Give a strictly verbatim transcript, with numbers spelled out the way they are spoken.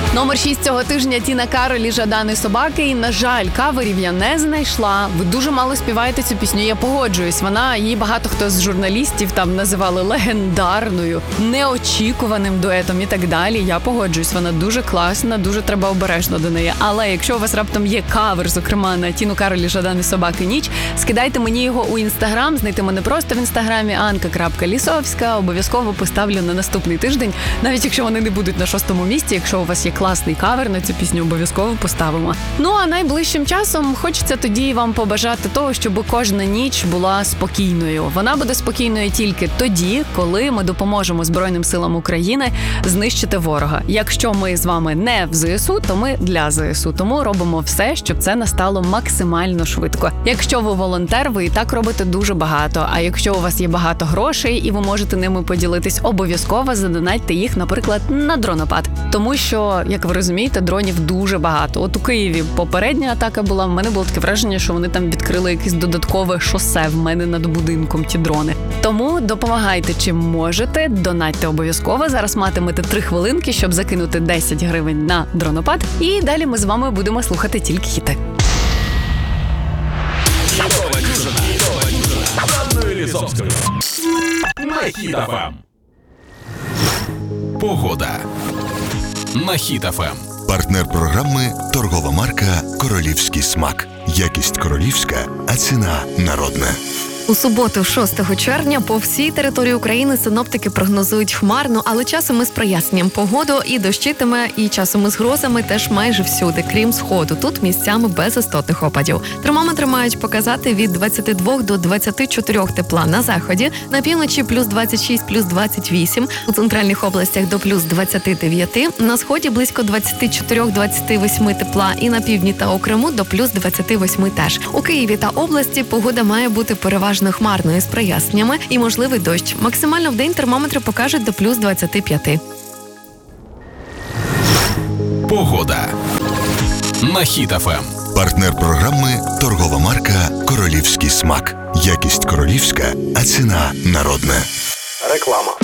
Номер шість цього тижня Тіна Кароль і Жадан і собаки. І, на жаль, каверів я не знайшла. Ви дуже мало співаєте цю пісню, я погоджуюсь. Вона, її багато хто з журналістів там називали легендарною, неочікуваним дуетом і так далі. Я погоджуюсь, вона дуже класна, дуже треба обережно до неї. Але якщо у вас раптом є кавер, зокрема, на Тіну Кароль і Жадан і собаки ніч, скидайте мені його у Інстаграм, знайти мене просто в Інстаграмі анка крапка лісовська. Обов'язково поставлю на наступний тиждень, навіть якщо вони не будуть на шостому місці, якщо у вас є класний кавер на цю пісню, обов'язково поставимо. Ну, а найближчим часом хочеться тоді вам побажати того, щоб кожна ніч була спокійною. Вона буде спокійною тільки тоді, коли ми допоможемо Збройним силам України знищити ворога. Якщо ми з вами не в ЗСУ, то ми для ЗСУ. Тому робимо все, щоб це настало максимально швидко. Якщо ви волонтер, ви і так робите дуже багато. А якщо у вас є багато грошей і ви можете ними поділитись, обов'язково задонатьте їх, наприклад, на дронопад. Тому що, як ви розумієте, дронів дуже багато. От у Києві попередня атака була, в мене було таке враження, що вони там відкрили якесь додаткове шосе в мене над будинком, ті дрони. Тому допомагайте чим можете, донатьте обов'язково. Зараз матимете три хвилинки, щоб закинути десять гривень на дронопад. І далі ми з вами будемо слухати тільки хіти. На Хіт еф ем. Погода. На Хіт еф ем. Партнер програми – торгова марка «Королівський смак». Якість королівська, а ціна народна. У суботу, шостого червня, по всій території України синоптики прогнозують хмарну, але часом із проясненням погоду, і дощитиме, і часом із грозами теж майже всюди, крім сходу. Тут місцями без істотних опадів. Термометри мають показати від двадцяти двох до двадцяти чотирьох тепла на заході, на півночі плюс двадцять шість, плюс двадцять вісім, у центральних областях до плюс двадцяти дев'яти, на сході близько двадцяти чотирьох - двадцяти восьми тепла, і на півдні та у Криму до плюс двадцяти восьми теж. У Києві та області погода має бути переважно хмарною з проясненнями і можливий дощ. Максимально вдень термометри покажуть до плюс двадцяти п'яти. Погода. На Хіт еф ем. Партнер програми – торгова марка «Королівський смак». Якість королівська, а ціна народна. Реклама.